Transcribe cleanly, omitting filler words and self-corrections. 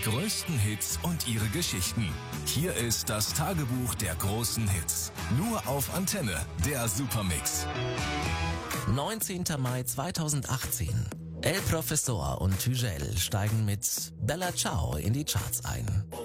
größten Hits und ihre Geschichten. Hier ist das Tagebuch der großen Hits. Nur auf Antenne, der Supermix. 19. Mai 2018. El Professor und Tugel steigen mit Bella Ciao in die Charts ein.